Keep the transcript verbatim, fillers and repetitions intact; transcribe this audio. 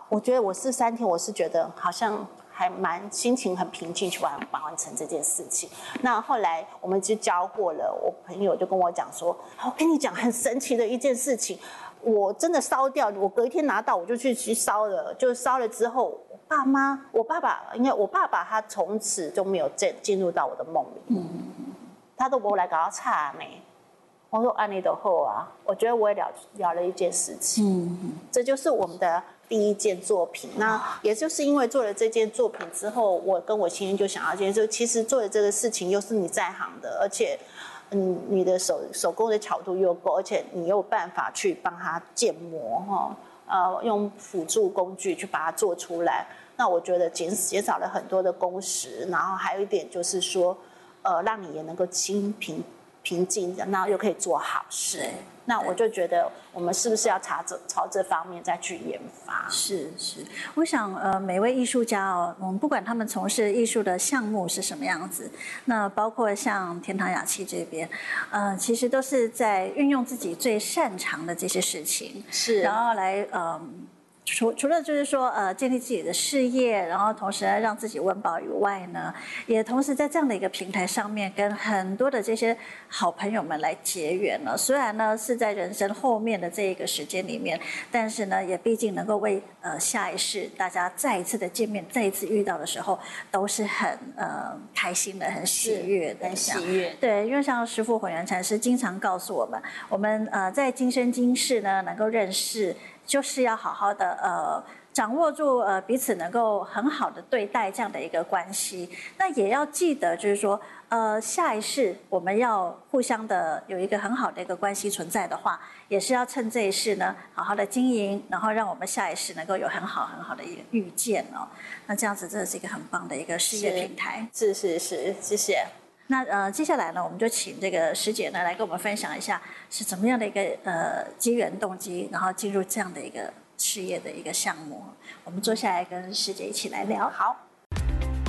我觉得我是三天，我是觉得好像还蛮心情很平静去完完成这件事情。那后来我们就交货了，我朋友就跟我讲说，我跟你讲很神奇的一件事情，我真的烧掉，我隔一天拿到我就去去烧了，就烧了之后，我爸妈，我爸爸，因为我爸爸他从此就没有进进入到我的梦里，嗯，他都不来搞到差呢。我说安妮的后啊，我觉得我也了了了一件事情，嗯，这就是我们的第一件作品。那也就是因为做了这件作品之后，我跟我先生就想要，就其实做的这个事情又是你在行的，而且，嗯，你的手手工的巧度又够，而且你有办法去帮它建模哈，呃，用辅助工具去把它做出来。那我觉得减减少了很多的工时，然后还有一点就是说，呃，让你也能够心平。平静的，然后又可以做好事，那我就觉得我们是不是要朝这朝这方面再去研发？ 是是，我想呃，每位艺术家哦，我们不管他们从事艺术的项目是什么样子，那包括像天堂雅器这边，呃，其实都是在运用自己最擅长的这些事情， 是， 然后来呃。除除了就是说呃建立自己的事业，然后同时让自己温饱以外呢，也同时在这样的一个平台上面，跟很多的这些好朋友们来结缘了。虽然呢是在人生后面的这一个时间里面，但是呢也毕竟能够为呃下一世大家再一次的见面，再一次遇到的时候，都是很呃开心的，很喜悦的， 很喜悦。 对，因为像师父混元禅师经常告诉我们，我们呃在今生今世呢能够认识。就是要好好的呃掌握住呃彼此能够很好的对待这样的一个关系，那也要记得就是说呃下一世我们要互相的有一个很好的一个关系存在的话，也是要趁这一世呢好好的经营，然后让我们下一世能够有很好很好的一个遇见哦。那这样子真的是一个很棒的一个事业平台。 是是是，谢谢。 那呃，接下来呢，我们就请这个师姐呢来跟我们分享一下是怎么样的一个呃机缘动机，然后进入这样的一个事业的一个项目。我们坐下来跟师姐一起来聊。 好。